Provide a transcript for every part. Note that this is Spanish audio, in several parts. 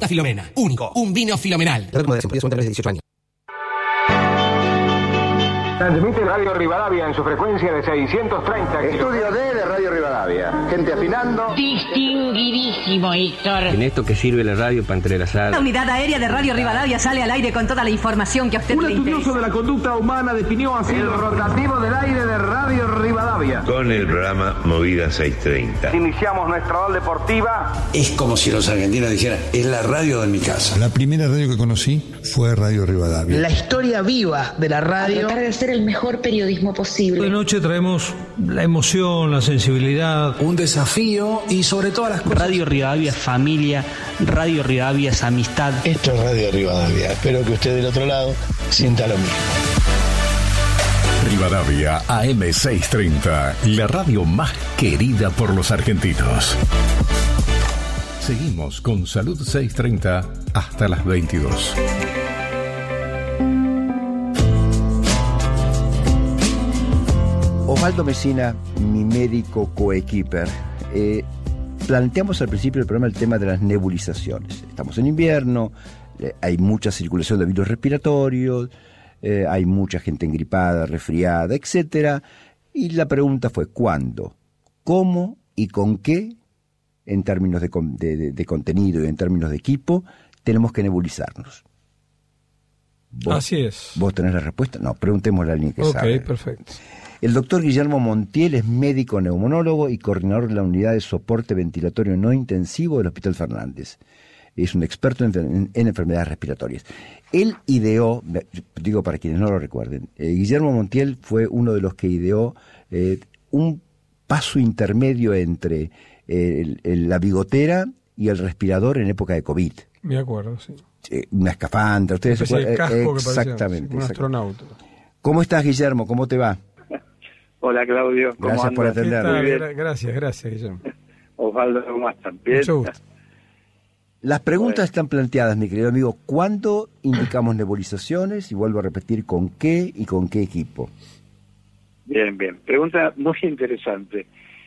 Fanta Filomena. Único. Un vino fenomenal. De 18 años. Transmite Radio Rivadavia en su frecuencia de 630 Estudio D de Radio Rivadavia. Gente afinando. Distinguidísimo, Héctor. ¿En esto que sirve la radio para entrelazar? La unidad aérea de Radio Rivadavia sale al aire con toda la información que a usted le interesa. Un estudioso de la conducta humana definió así el rotativo del aire de Radio Rivadavia. Con el programa Movida 630. Iniciamos nuestra ola deportiva. Es como si los argentinos dijeran, es la radio de mi casa. La primera radio que conocí fue Radio Rivadavia. La historia viva de la radio. Tratar de hacer el mejor periodismo posible. Esta noche traemos la emoción, la sensibilidad, un desafío y sobre todas las cosas. Radio Rivadavia es familia, Radio Rivadavia es amistad. Esto es Radio Rivadavia. Espero que usted del otro lado sienta lo mismo. Rivadavia AM630, la radio más querida por los argentinos. Seguimos con Salud 630 hasta las 22. Osvaldo Mesina, mi médico coequiper. Planteamos al principio del programa el tema de las nebulizaciones. Estamos en invierno, hay mucha circulación de virus respiratorios, hay mucha gente engripada, resfriada, etcétera. Y la pregunta fue ¿cuándo? ¿Cómo y con qué, en términos de contenido y en términos de equipo, tenemos que nebulizarnos? Así es. ¿Vos tenés la respuesta? No, preguntémosle a alguien que sabe. Ok, perfecto. El doctor Guillermo Montiel es médico neumonólogo y coordinador de la unidad de soporte ventilatorio no intensivo del Hospital Fernández. Es un experto en enfermedades respiratorias. Él ideó, digo para quienes no lo recuerden, Guillermo Montiel fue uno de los que ideó un paso intermedio entre la bigotera y el respirador en época de COVID. Me acuerdo, sí. Una escafandra, ustedes se acuerdan. Casco Exactamente. Que parecía, un astronauta. ¿Cómo estás, Guillermo? ¿Cómo te va? Hola, Claudio. Gracias por atenderme. Gracias, Guillermo. Osvaldo, ¿cómo están? Bien. Mucho gusto. Las preguntas están planteadas, mi querido amigo. ¿Cuándo indicamos nebulizaciones? Y vuelvo a repetir, ¿con qué y con qué equipo? Bien. Pregunta muy interesante.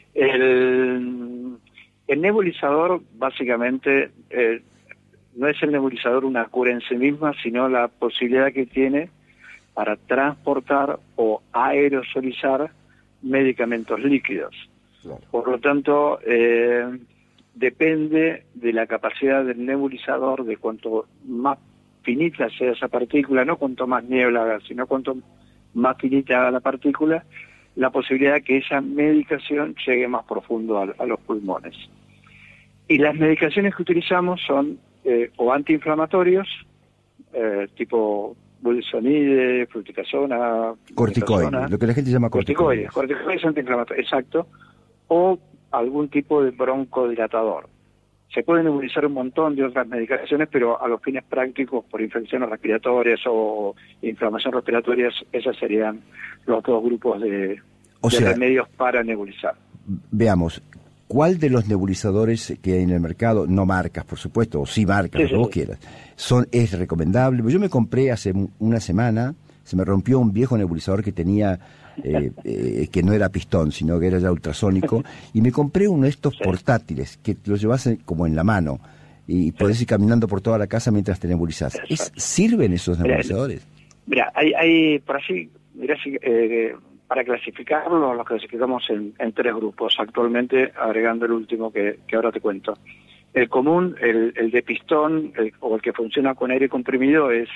El nebulizador, básicamente, no es el nebulizador una cura en sí misma, sino la posibilidad que tiene para transportar o aerosolizar medicamentos líquidos. Claro. Por lo tanto, depende de la capacidad del nebulizador, de cuanto más finita sea esa partícula, no cuanto más niebla haga, sino cuanto más finita haga la partícula, la posibilidad que esa medicación llegue más profundo a los pulmones. Y las medicaciones que utilizamos son o antiinflamatorios, tipo budesonide, fluticasona, corticoides, lo que la gente llama corticoides. Corticoides antiinflamatorios, exacto, o algún tipo de broncodilatador. Se pueden nebulizar un montón de otras medicaciones, pero a los fines prácticos, por infecciones respiratorias o inflamación respiratoria, esos serían los dos grupos de remedios para nebulizar. Veamos, ¿cuál de los nebulizadores que hay en el mercado, no marcas, por supuesto, o sí marcas, lo que vos quieras, es recomendable? Yo me compré hace una semana, se me rompió un viejo nebulizador que tenía, que no era pistón, sino que era ya ultrasónico, y me compré uno de estos portátiles, que lo llevas como en la mano, y podés ir caminando por toda la casa mientras te nebulizás. ¿Sirven esos nebulizadores? Mira, hay por así, para clasificarlo, los clasificamos en tres grupos, actualmente agregando el último que ahora te cuento. El común, el de pistón, o el que funciona con aire comprimido, es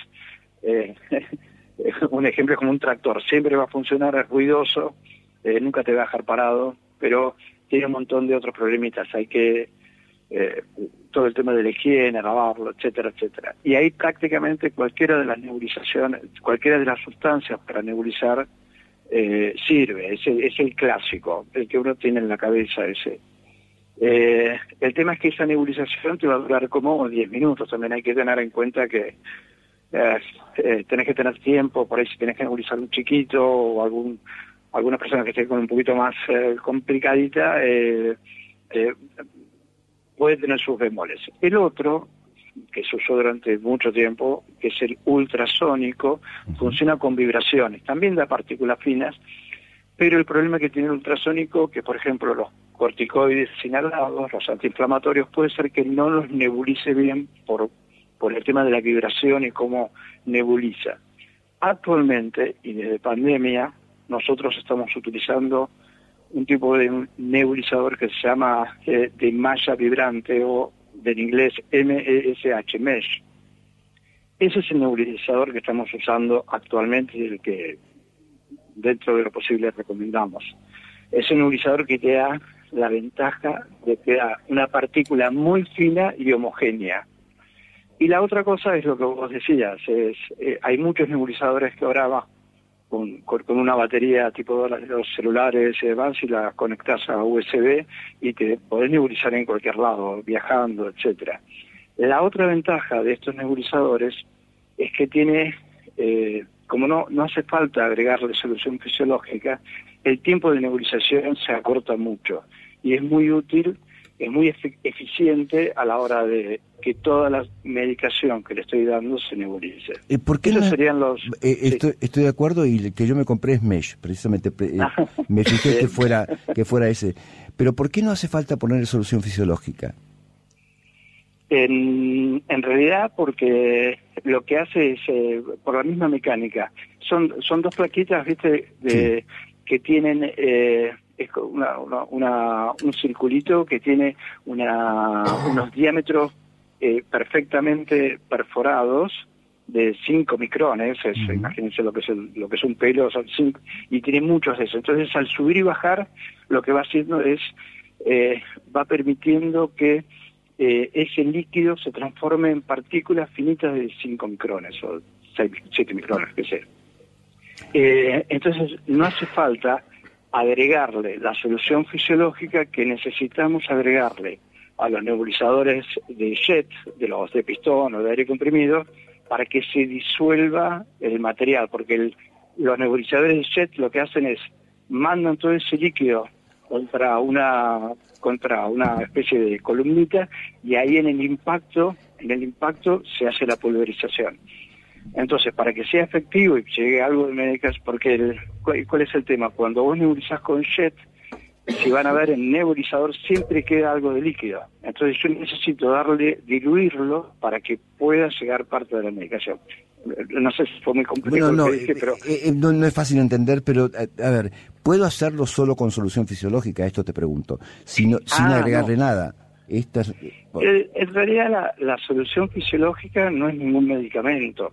un ejemplo, es como un tractor, siempre va a funcionar, es ruidoso, nunca te va a dejar parado, pero tiene un montón de otros problemitas, hay que, todo el tema de la higiene, lavarlo, etcétera, etcétera. Y ahí prácticamente cualquiera de las nebulizaciones, cualquiera de las sustancias para nebulizar, sirve, es el clásico, el que uno tiene en la cabeza ese. El tema es que esa nebulización te va a durar como 10 minutos, también hay que tener en cuenta que tenés que tener tiempo, por ahí si tenés que nebulizar un chiquito o alguna persona que esté con un poquito más complicadita, puede tener sus bemoles. El otro, que se usó durante mucho tiempo, que es el ultrasónico, funciona con vibraciones, también da partículas finas, pero el problema que tiene el ultrasónico, que por ejemplo los corticoides inhalados, los antiinflamatorios, puede ser que no los nebulice bien por el tema de la vibración y cómo nebuliza. Actualmente, y desde pandemia, nosotros estamos utilizando un tipo de nebulizador que se llama de malla vibrante, o del inglés MESH, MESH. Ese es el nebulizador que estamos usando actualmente y el que dentro de lo posible recomendamos. Es un nebulizador que te da la ventaja de que da una partícula muy fina y homogénea. Y la otra cosa es lo que vos decías, hay muchos nebulizadores que ahora va con una batería tipo de los celulares y demás, y la conectás a USB y te podés nebulizar en cualquier lado, viajando, etcétera. La otra ventaja de estos nebulizadores es que tiene, como no hace falta agregarle solución fisiológica, el tiempo de nebulización se acorta mucho y es muy útil, es muy eficiente a la hora de que toda la medicación que le estoy dando se nebulice. ¿Por qué Esos serían los... Estoy de acuerdo, y el que yo me compré es MESH, precisamente me fijé que fuera ese. Pero ¿por qué no hace falta poner solución fisiológica? En realidad porque lo que hace es, por la misma mecánica, son dos plaquitas, ¿viste? Que tienen es un circulito que tiene unos diámetros perfectamente perforados de 5 micrones, imagínense lo que es un pelo, son 5, y tiene muchos de esos. Entonces, al subir y bajar, lo que va haciendo es, va permitiendo que ese líquido se transforme en partículas finitas de 5 micrones o 7 micrones, que sea. Entonces, no hace falta agregarle la solución fisiológica que necesitamos agregarle a los nebulizadores de jet, de los de pistón o de aire comprimido, para que se disuelva el material, porque los nebulizadores de jet lo que hacen es mandan todo ese líquido contra una especie de columnita, y ahí en el impacto se hace la pulverización. Entonces, para que sea efectivo y llegue algo de medicación, porque ¿cuál es el tema? Cuando vos nebulizás con jet, si van a ver, en nebulizador siempre queda algo de líquido. Entonces yo necesito diluirlo para que pueda llegar parte de la medicación. No sé si fue muy complejo lo que dije, pero... No es fácil entender, pero a ver, ¿puedo hacerlo solo con solución fisiológica? Esto te pregunto, sin agregarle nada. En realidad la solución fisiológica no es ningún medicamento.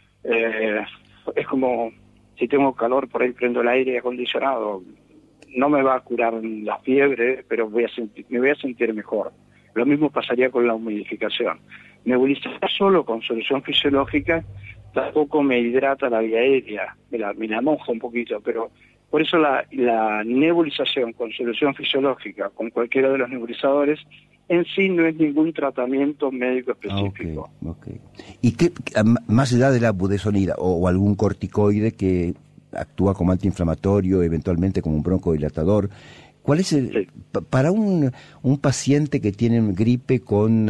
Es como si tengo calor, por ahí prendo el aire acondicionado. No me va a curar la fiebre, pero me voy a sentir mejor. Lo mismo pasaría con la humidificación. Nebulizar solo con solución fisiológica tampoco me hidrata la vía aérea, me la moja un poquito, pero por eso la nebulización con solución fisiológica, con cualquiera de los nebulizadores, en sí no es ningún tratamiento médico específico. Okay. ¿Y qué, más allá de la budesonida o algún corticoide que actúa como antiinflamatorio, eventualmente como un broncodilatador, cuál es para un paciente que tiene gripe con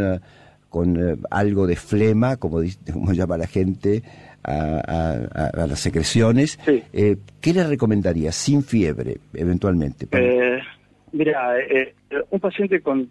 algo de flema, como llama la gente, a las secreciones, ¿qué le recomendaría sin fiebre, eventualmente? Mira, un paciente con...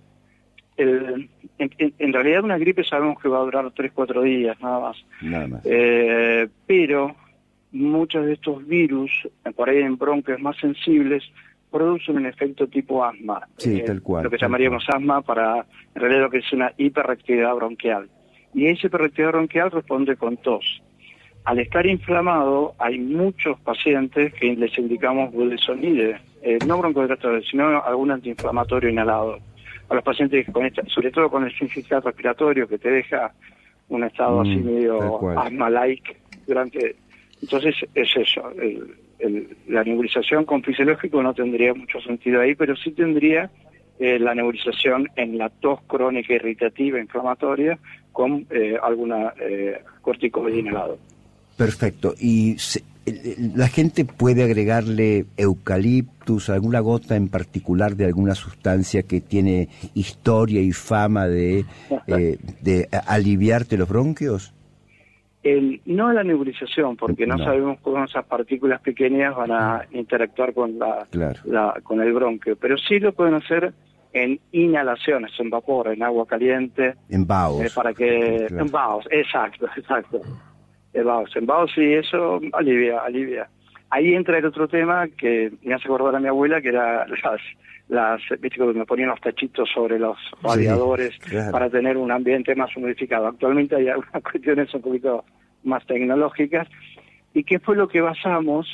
En realidad una gripe sabemos que va a durar 3-4 días, nada más. Pero muchos de estos virus, por ahí en bronquios más sensibles, producen un efecto tipo asma. Tal cual. Lo que llamaríamos asma, en realidad lo que es una hiperreactividad bronquial. Y esa hiperreactividad bronquial responde con tos. Al estar inflamado, hay muchos pacientes que les indicamos budesonide, no broncodilatador, sino algún antiinflamatorio inhalado. A los pacientes sobre todo con el síndrome respiratorio, que te deja un estado así medio asma-like durante... Entonces es eso, la nebulización con fisiológico no tendría mucho sentido ahí, pero sí tendría la nebulización en la tos crónica irritativa inflamatoria con alguna corticoide inhalado. Perfecto. ¿Y la gente puede agregarle eucaliptus, alguna gota en particular de alguna sustancia que tiene historia y fama de aliviarte los bronquios? No la nebulización, porque no sabemos cómo esas partículas pequeñas van a interactuar con con el bronquio, pero sí lo pueden hacer en inhalaciones, en vapor, en agua caliente. En vaos. En vaos, exacto. En vaos sí, eso alivia. Ahí entra el otro tema que me hace acordar a mi abuela, que era viste que me ponían los tachitos sobre los radiadores para tener un ambiente más humidificado. Actualmente hay algunas cuestiones un poquito más tecnológicas. ¿Y qué fue lo que basamos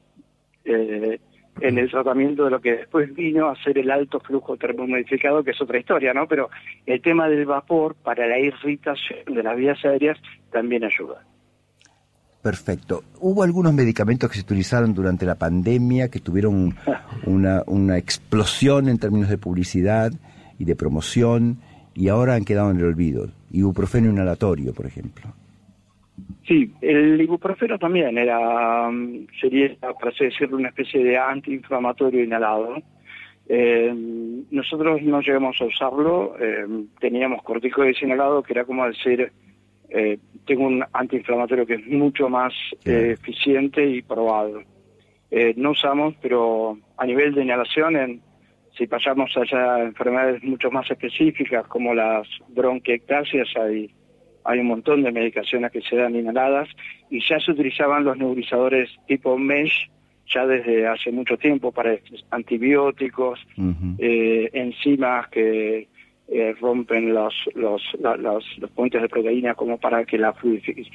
en el tratamiento de lo que después vino a ser el alto flujo termohumidificado, que es otra historia, ¿no? Pero el tema del vapor para la irritación de las vías aéreas también ayuda. Perfecto. ¿Hubo algunos medicamentos que se utilizaron durante la pandemia que tuvieron una explosión en términos de publicidad y de promoción y ahora han quedado en el olvido? Ibuprofeno inhalatorio, por ejemplo. Sí, el ibuprofeno también sería, por así decirlo, una especie de antiinflamatorio inhalado. Nosotros no llegamos a usarlo, teníamos corticoides inhalados, que era como decir, tengo un antiinflamatorio que es mucho más eficiente y probado. No usamos, pero a nivel de inhalación, si pasamos allá a enfermedades mucho más específicas, como las bronquiectasias, hay un montón de medicaciones que se dan inhaladas y ya se utilizaban los nebulizadores tipo mesh ya desde hace mucho tiempo para antibióticos, enzimas que rompen los puentes de proteína como para que las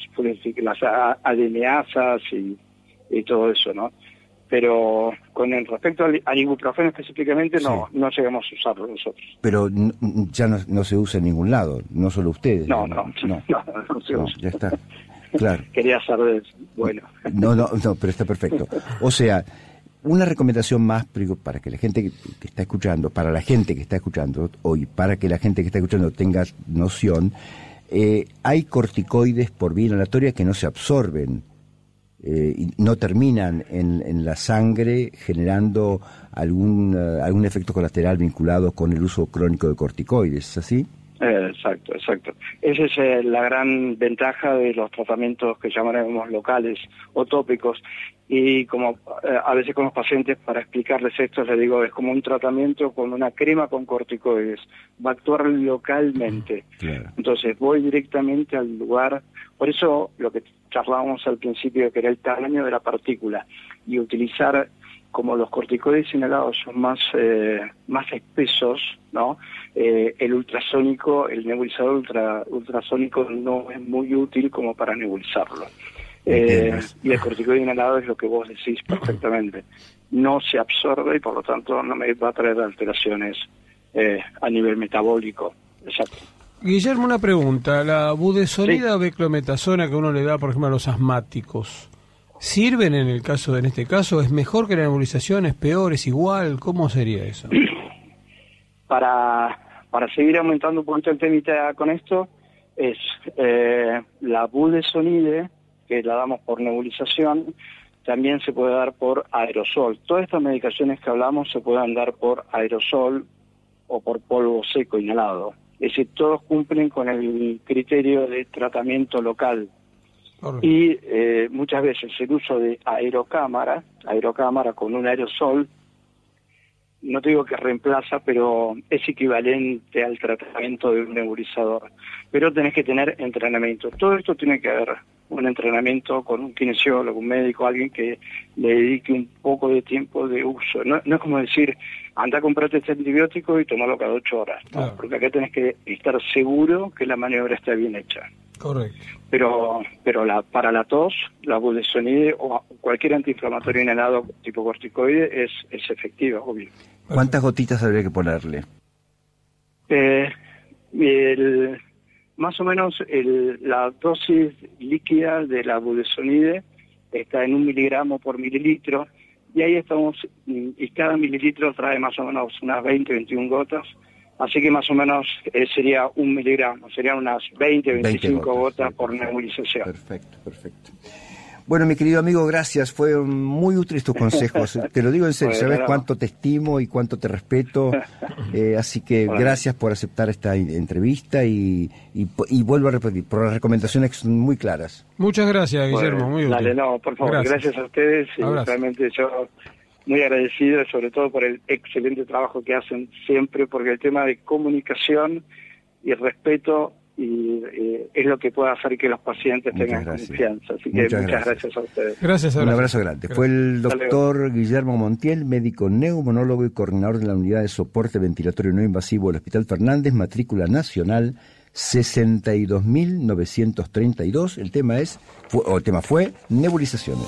adeneasas y todo eso, ¿no? Pero con el respecto al ibuprofeno específicamente no llegamos a usarlo nosotros. Pero ya no se usa en ningún lado, no solo ustedes. No se usa. Ya está, claro. Quería saber, bueno. No, pero está perfecto. O sea, una recomendación más para que la gente que está escuchando, para la gente que está escuchando, y para que la gente que está escuchando tenga noción, hay corticoides por vía inhalatoria que no se absorben. Y no terminan en la sangre generando algún efecto colateral vinculado con el uso crónico de corticoides, ¿es así? Exacto. Esa es la gran ventaja de los tratamientos que llamaremos locales o tópicos. Y como a veces con los pacientes, para explicarles esto, les digo, es como un tratamiento con una crema con corticoides. Va a actuar localmente. Claro. Entonces voy directamente al lugar. Por eso lo que charlábamos al principio, que era el tamaño de la partícula. Y utilizar, como los corticoides inhalados son más espesos, ¿no? El ultrasónico, el nebulizador ultrasónico no es muy útil como para nebulizarlo. Y el corticoide inhalado es lo que vos decís perfectamente. No se absorbe y por lo tanto no me va a traer alteraciones a nivel metabólico. Exacto. Guillermo, una pregunta. La budesonida o beclometasona que uno le da, por ejemplo, a los asmáticos, ¿sirven en este caso? ¿Es mejor que la nebulización? ¿Es peor? ¿Es igual? ¿Cómo sería eso? Para seguir aumentando un poquito el temita con esto, es la budesonide, que la damos por nebulización, también se puede dar por aerosol. Todas estas medicaciones que hablamos se pueden dar por aerosol o por polvo seco inhalado. Es decir, todos cumplen con el criterio de tratamiento local. Correcto. Y muchas veces el uso de aerocámara con un aerosol, no te digo que reemplaza, pero es equivalente al tratamiento de un nebulizador. Pero tenés que tener entrenamiento. Todo esto tiene que haber un entrenamiento con un kinesiólogo, un médico, alguien que le dedique un poco de tiempo de uso. No es como decir, anda a comprarte este antibiótico y tomalo cada 8 horas. Claro. ¿No? Porque acá tenés que estar seguro que la maniobra está bien hecha. Correcto. Pero para la tos, la budesonide o cualquier antiinflamatorio inhalado tipo corticoide es efectiva, obvio. ¿Cuántas gotitas habría que ponerle? Más o menos la dosis líquida de la budesonide está en 1 miligramo por mililitro, y ahí estamos, y cada mililitro trae más o menos unas 20-21 gotas, así que más o menos sería 1 miligramo, serían unas 20-25 gotas por nebulización. Perfecto. Bueno, mi querido amigo, gracias. Fueron muy útiles tus consejos. Te lo digo en serio, sabes cuánto te estimo y cuánto te respeto. Así que gracias por aceptar esta entrevista y vuelvo a repetir, por las recomendaciones muy claras. Muchas gracias, Guillermo. Muy útil. Dale, no, por favor. Gracias a ustedes. Y realmente yo muy agradecido, sobre todo por el excelente trabajo que hacen siempre, porque el tema de comunicación y respeto es lo que puede hacer que los pacientes tengan confianza. Así que muchas gracias a ustedes. Gracias, un abrazo grande. Gracias. Fue el doctor Guillermo Montiel, médico neumonólogo y coordinador de la unidad de soporte ventilatorio no invasivo del Hospital Fernández, matrícula nacional 62.932. El tema fue nebulizaciones.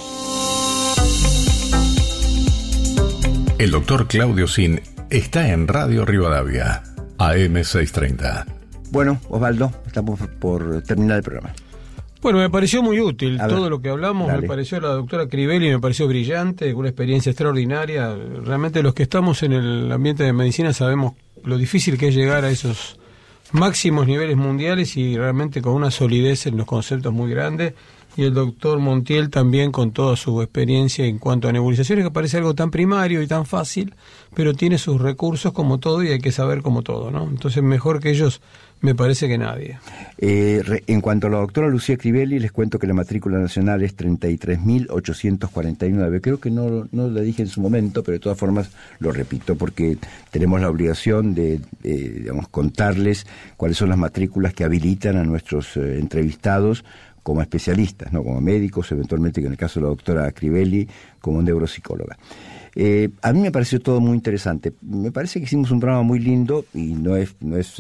El doctor Claudio Sin está en Radio Rivadavia, AM 630. Bueno, Osvaldo, estamos por terminar el programa. Bueno, me pareció muy útil todo lo que hablamos. Dale. Me pareció la doctora Crivelli, me pareció brillante, una experiencia extraordinaria. Realmente los que estamos en el ambiente de medicina sabemos lo difícil que es llegar a esos máximos niveles mundiales y realmente con una solidez en los conceptos muy grande. Y el doctor Montiel también con toda su experiencia en cuanto a nebulizaciones, que parece algo tan primario y tan fácil, pero tiene sus recursos como todo y hay que saber como todo, ¿no? Entonces mejor que ellos me parece que nadie. En cuanto a la doctora Lucía Crivelli, les cuento que la matrícula nacional es 33.849. Creo que no la dije en su momento, pero de todas formas lo repito, porque tenemos la obligación de contarles cuáles son las matrículas que habilitan a nuestros entrevistados como especialistas, ¿no? Como médicos, eventualmente, que en el caso de la doctora Crivelli, como neuropsicóloga. A mí me pareció todo muy interesante. Me parece que hicimos un programa muy lindo y no es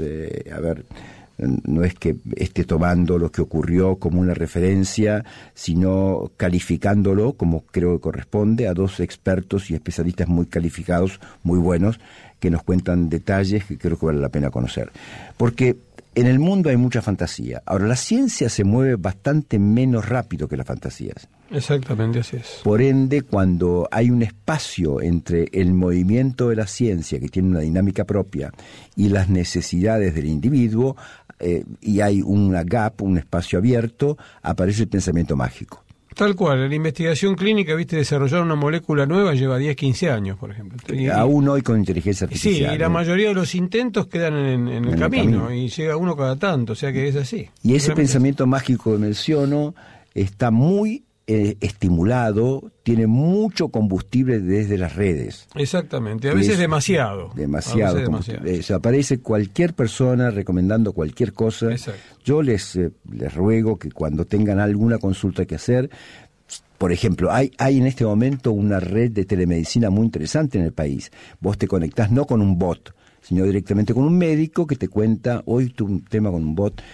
que esté tomando lo que ocurrió como una referencia, sino calificándolo, como creo que corresponde, a dos expertos y especialistas muy calificados, muy buenos, que nos cuentan detalles que creo que vale la pena conocer. Porque en el mundo hay mucha fantasía. Ahora, la ciencia se mueve bastante menos rápido que las fantasías. Exactamente, así es. Por ende, cuando hay un espacio entre el movimiento de la ciencia, que tiene una dinámica propia, y las necesidades del individuo, y hay una gap, un espacio abierto, aparece el pensamiento mágico. Tal cual, en la investigación clínica, desarrollar una molécula nueva lleva 10, 15 años, por ejemplo. Aún hoy con inteligencia artificial. Sí, y la mayoría de los intentos quedan en el camino, y llega uno cada tanto, o sea que es así. Y ese pensamiento mágico que menciono está muy estimulado, tiene mucho combustible desde las redes. Exactamente, a veces demasiado. Demasiado. Aparece cualquier persona recomendando cualquier cosa. Exacto. Yo les ruego que cuando tengan alguna consulta que hacer, por ejemplo, hay en este momento una red de telemedicina muy interesante en el país. Vos te conectás no con un bot, sino directamente con un médico que te cuenta, hoy tuve un tema con un bot.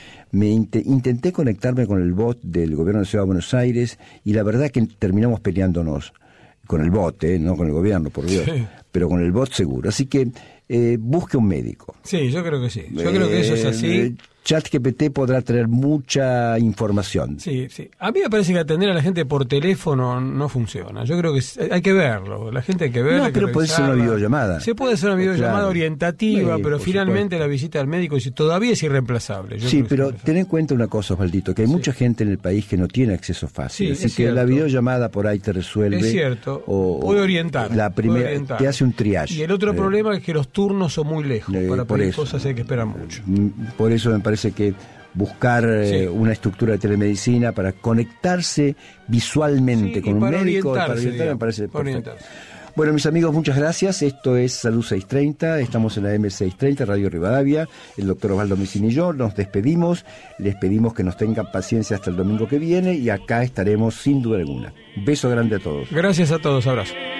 Intenté conectarme con el bot del gobierno de la Ciudad de Buenos Aires y la verdad que terminamos peleándonos con el bot, no con el gobierno, por Dios, sí. Pero con el bot seguro. Así que busque un médico. Sí, yo creo que sí. Yo creo que eso es así. ChatGPT podrá traer mucha información. Sí. A mí me parece que atender a la gente por teléfono no funciona. Yo creo que hay que verlo. La gente hay que verlo. No, pero puede ser una videollamada. Se puede hacer una videollamada orientativa, sí, pero finalmente supuesto. La visita al médico todavía es irreemplazable. Sí, pero ten en cuenta una cosa, Osvaldito, que hay mucha gente en el país que no tiene acceso fácil. Sí, así que la videollamada por ahí te resuelve. Es cierto. Puede orientar. La primera te hace un triage. Y el otro problema es que los turnos son muy lejos. Para pedir cosas hay que esperar mucho. Por eso me parece que buscar una estructura de telemedicina para conectarse visualmente con un médico, para orientar, me parece perfecto. Bueno, mis amigos, muchas gracias. Esto es Salud 630, estamos en la M630, Radio Rivadavia. El doctor Osvaldo Micin y yo nos despedimos. Les pedimos que nos tengan paciencia hasta el domingo que viene y acá estaremos sin duda alguna. Beso grande a todos. Gracias a todos, abrazo.